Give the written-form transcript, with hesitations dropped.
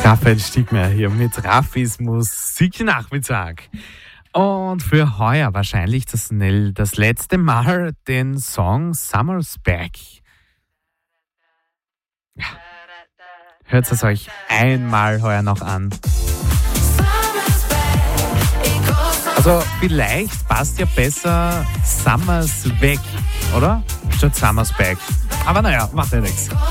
Raphael Stigmeier hier mit Raffis Musiknachmittag. Und für heuer wahrscheinlich das letzte Mal den Song Summer's Back. Ja. Hört es euch einmal heuer noch an. Also vielleicht passt ja besser Summer's Weg, oder? Statt Summer's Back. Aber naja, macht ja nichts.